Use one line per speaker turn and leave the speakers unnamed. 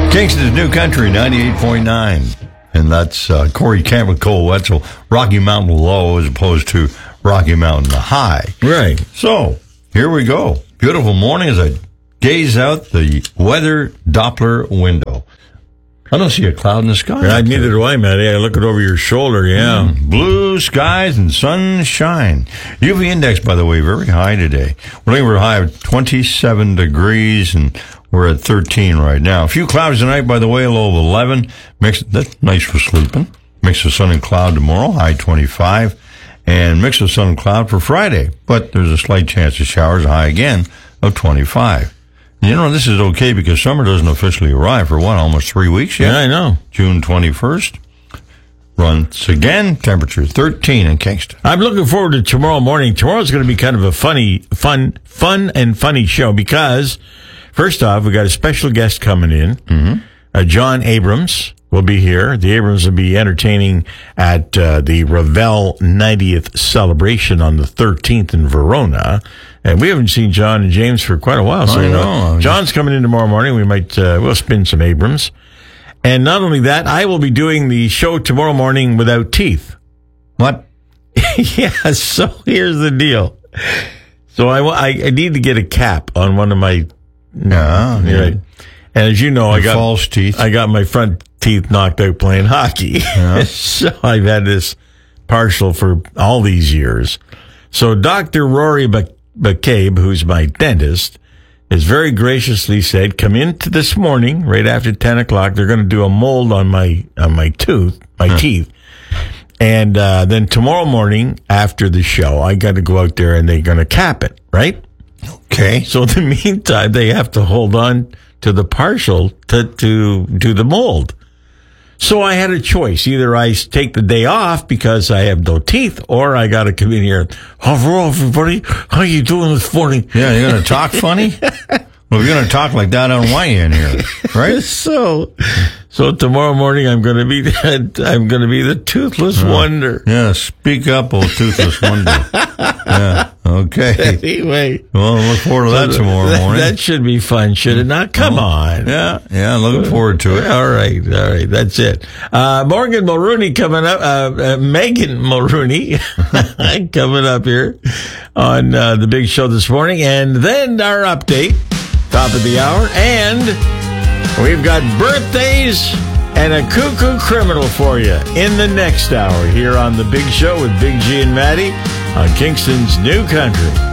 Kingston's New Country, 98.9. And that's Corey Kent with Cole Wetzel. Rocky Mountain Low as opposed to Rocky Mountain High.
Right.
So, here we go. Beautiful morning as I gaze out the weather Doppler window. I don't see a cloud in the sky.
Neither do I, Matty. I look it over your shoulder, yeah.
Blue skies and sunshine. UV index, by the way, very high today. We're looking for a high of 27 degrees, and we're at 13 right now. A few clouds tonight, by the way, a low of 11. That's nice for sleeping. Mix of sun and cloud tomorrow, high 25. And mix of sun and cloud for Friday. But there's a slight chance of showers, high again of 25. You know, this is okay because summer doesn't officially arrive for almost 3 weeks yet?
Yeah, I know.
June 21st. Once again, temperature 13 in Kingston.
I'm looking forward to tomorrow morning. Tomorrow's going to be kind of a fun and funny show because, first off, we got a special guest coming in. Mm-hmm. John Abrams will be here. The Abrams will be entertaining at the Ravel 90th celebration on the 13th in Verona. And we haven't seen John and James for quite a while. So
I know.
John's coming in tomorrow morning. We might, we'll spin some Abrams. And not only that, I will be doing the show tomorrow morning without teeth.
What?
Yeah, so here's the deal. So I need to get a cap on one of my...
Yeah.
Right. And as you know, I got
false teeth.
I got my front teeth knocked out playing hockey. Yeah. So I've had this partial for all these years. So Dr. Rory McCabe, who's my dentist, has very graciously said, come in to this morning, right after 10 o'clock. They're going to do a mold on my teeth. And then tomorrow morning after the show, I got to go out there and they're going to cap it, right?
Okay.
So in the meantime, they have to hold on to the partial to do the mold. So I had a choice. Either I take the day off because I have no teeth, or I got to come in here. Hello, everybody. How you doing this morning?
Yeah, you're going to talk funny? Well, if you're going to talk like that, I don't want you in here, right?
So tomorrow morning I'm going to be the toothless wonder.
Yeah, speak up, old toothless wonder. Yeah, okay.
Anyway,
well, look forward to that tomorrow morning.
That should be fun, should it not? Come on.
Yeah, looking forward to it.
All right, that's it. Morgan Mulrooney coming up. Megan Mulrooney coming up here on the big show this morning, and then our update. Top of the hour, and we've got birthdays and a cuckoo criminal for you in the next hour here on The Big Show with Big G and Maddie on Kingston's New Country.